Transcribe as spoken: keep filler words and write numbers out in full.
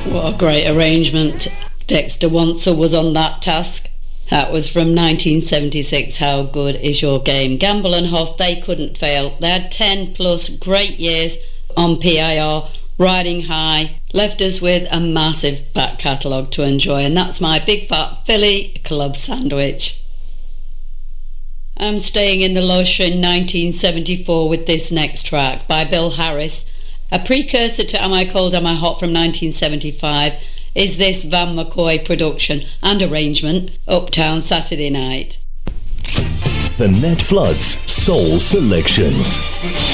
What a great arrangement. Dexter Wansel was on that task. That was from nineteen seventy-six, How Good Is Your Game? Gamble and Hoff, they couldn't fail. They had ten plus great years on P I R, riding high, left us with a massive back catalogue to enjoy, and that's my Big Fat Philly Club Sandwich. I'm staying in the lush in nineteen seventy-four with this next track by Bill Harris. A precursor to Am I Cold, Am I Hot from nineteen seventy-five is this Van McCoy production and arrangement, Uptown Saturday Night. The Net Floods Soul Selections.